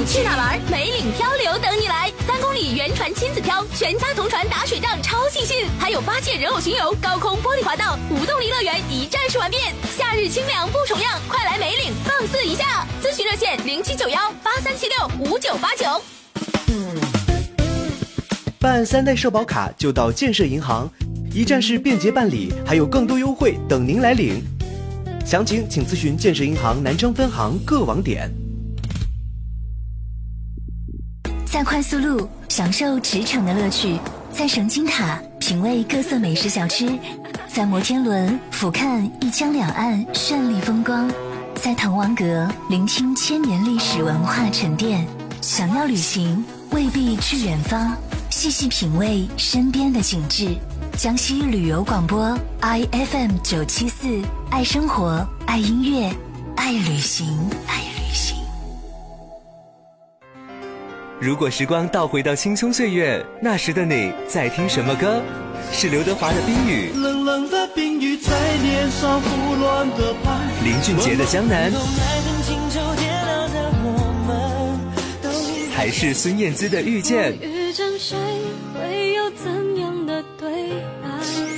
去哪玩？梅岭漂流等你来，3公里原船亲子漂，全家同船打水仗，超尽兴。还有8届人偶巡游、高空玻璃滑道、无动力乐园一站式玩遍。夏日清凉不重样，快来梅岭放肆一下！咨询热线079183765989。 办3代社保卡就到建设银行，一站式便捷办理，还有更多优惠等您来领。详情请咨询建设银行南昌分行各网点。 在快速路享受驰骋的乐趣，在绳金塔品味各色美食小吃，在摩天轮俯瞰一江两岸绚丽风光，在滕王阁聆听1000年历史文化沉淀。想要旅行，未必去远方，细细品味身边的景致。江西旅游广播 IFM 974，爱生活，爱音乐，爱旅行，爱旅行。 如果时光倒回到青葱岁月，那时的你在听什么歌？是刘德华的《冰雨》， 冷冷的冰雨在脸上胡乱的拍， 林俊杰的《江南》，还是孙燕姿的《遇见》？ 遇见谁会有怎样的对白？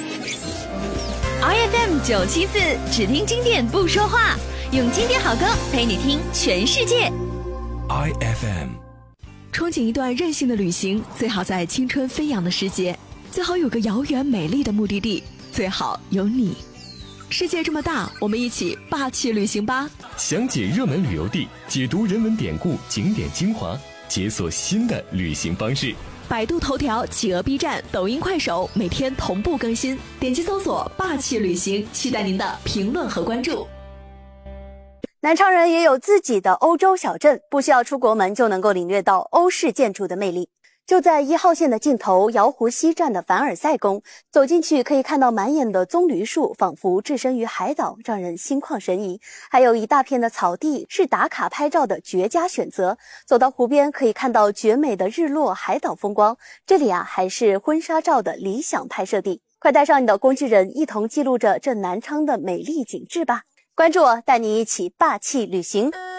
IFM 974，只听经典不说话，用经典好歌陪你听全世界。 IFM。 憧憬一段任性的旅行，最好在青春飞扬的时节，最好有个遥远美丽的目的地，最好有你。世界这么大，我们一起霸气旅行吧！ 详解热门旅游地，解读人文典故、景点精华，解锁新的旅行方式。 百度头条、企鹅 B 站、抖音、快手每天同步更新，点击搜索霸气旅行，期待您的评论和关注。 南昌人也有自己的欧洲小镇，不需要出国门就能够领略到欧式建筑的魅力。就在1号线的尽头，瑶湖西站的凡尔赛宫，走进去可以看到满眼的棕榈树，仿佛置身于海岛，让人心旷神怡。还有一大片的草地，是打卡拍照的绝佳选择。走到湖边可以看到绝美的日落海岛风光，这里还是婚纱照的理想拍摄地。快带上你的工具人，一同记录着这南昌的美丽景致吧。关注我，带你一起霸气旅行。